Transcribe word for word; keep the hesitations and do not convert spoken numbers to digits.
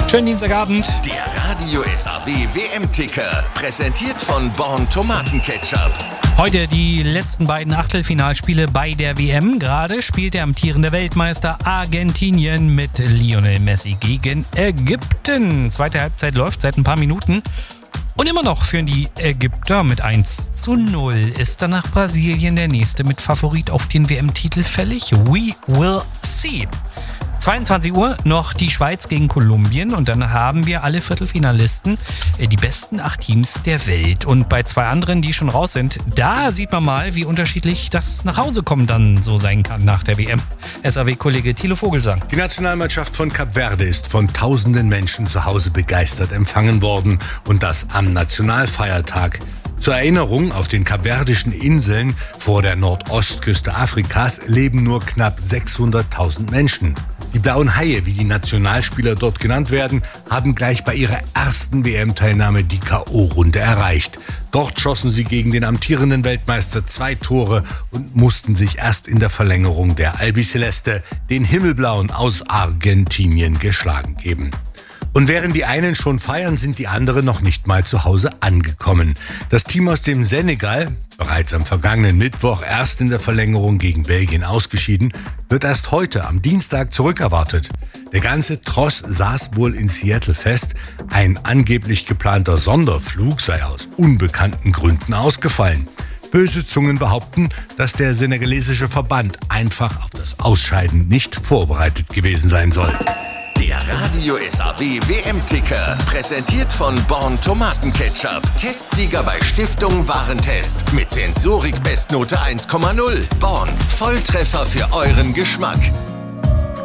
Schönen Dienstagabend. Der Radio S A W W M-Ticker, präsentiert von Born Tomatenketchup. Heute die letzten beiden Achtelfinalspiele bei der W M. Gerade spielt der amtierende Weltmeister Argentinien mit Lionel Messi gegen Ägypten. Zweite Halbzeit läuft seit ein paar Minuten. Und immer noch führen die Ägypter mit eins zu null. Ist danach Brasilien der nächste mit Favorit auf den W M-Titel fällig? We will see. zweiundzwanzig Uhr noch die Schweiz gegen Kolumbien und dann haben wir alle Viertelfinalisten, die besten acht Teams der Welt. Und bei zwei anderen, die schon raus sind, da sieht man mal, wie unterschiedlich das Nachhausekommen dann so sein kann nach der W M. S A W-Kollege Thilo Vogelsang. Die Nationalmannschaft von Kap Verde ist von tausenden Menschen zu Hause begeistert empfangen worden und das am Nationalfeiertag. Zur Erinnerung, auf den kapverdischen Inseln vor der Nordostküste Afrikas leben nur knapp sechshunderttausend Menschen. Die Blauen Haie, wie die Nationalspieler dort genannt werden, haben gleich bei ihrer ersten W M-Teilnahme die K O-Runde erreicht. Dort schossen sie gegen den amtierenden Weltmeister zwei Tore und mussten sich erst in der Verlängerung der Albiceleste, den Himmelblauen aus Argentinien, geschlagen geben. Und während die einen schon feiern, sind die anderen noch nicht mal zu Hause angekommen. Das Team aus dem Senegal, bereits am vergangenen Mittwoch erst in der Verlängerung gegen Belgien ausgeschieden, wird erst heute am Dienstag zurückerwartet. Der ganze Tross saß wohl in Seattle fest. Ein angeblich geplanter Sonderflug sei aus unbekannten Gründen ausgefallen. Böse Zungen behaupten, dass der senegalesische Verband einfach auf das Ausscheiden nicht vorbereitet gewesen sein soll. Der Radio S A W W M-Ticker, präsentiert von Born Tomatenketchup. Testsieger bei Stiftung Warentest. Mit Sensorik Bestnote eins Komma null. Born, Volltreffer für euren Geschmack.